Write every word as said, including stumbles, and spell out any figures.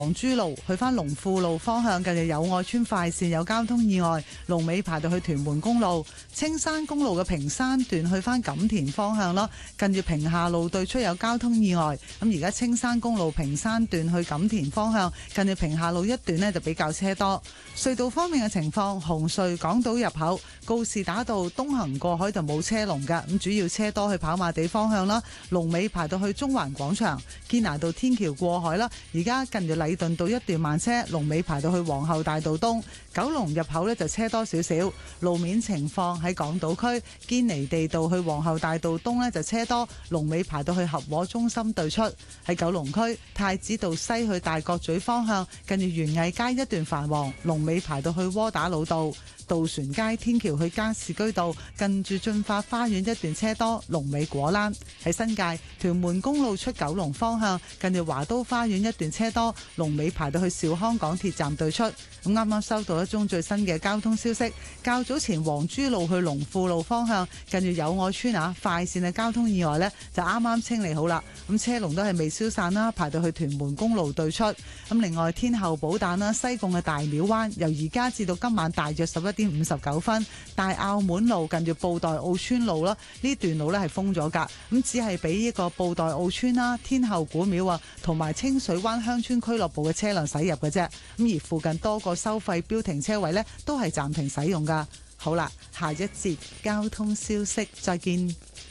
黃珠路去翻龍富路方向，近住友愛邨快線有交通意外，龍尾排到去屯門公路。青山公路嘅屏山段去翻錦田方向咯，近住屏廈路對出有交通意外。咁而家青山公路屏山段去錦田方向，近住屏廈路一段呢就比較車多。隧道方面嘅情況，紅隧港島入口告士打道東行過海就冇車龍㗎，咁主要車多去跑馬地方向啦，龍尾排到去中環廣場。堅拿道天橋過海啦，而家近住禮頓道一段慢車，龍尾排到去皇后大道東。九龍入口呢就車多少少，路面情況喺港島區堅尼地道去皇后大道東呢就車多，龍尾排到去合和中心對出。喺九龍區太子道西去大角咀方向，近住園藝街一段繁忙，龍尾排到去窩打老道。渡船街天橋去加士居道，近住駿發花園一段車多，龍尾果欄。喺新界屯門公路出九龍方向，近住華都花園一段車多，龍尾排到去兆康港鐵站對出。咁啱啱收到一宗最新嘅交通消息，較早前黃珠路去龍富路方向，近住友愛邨啊快線嘅交通意外呢，就啱啱清理好啦。咁車龍都係未消散啦，排到去屯門公路對出。咁另外天后寶誕啦，西貢嘅大廟灣由而家至到今晚大約十一點五十九分，大澳門路近住布袋澳村路啦，呢段路呢係封咗㗎，咁只係俾一個布袋澳村啦、天后古廟啊同埋清水灣鄉村俱樂部嘅車輛駛入嘅啫。咁而附近多個收費標停車位呢都係暫停使用㗎。好啦，下一節交通消息再見。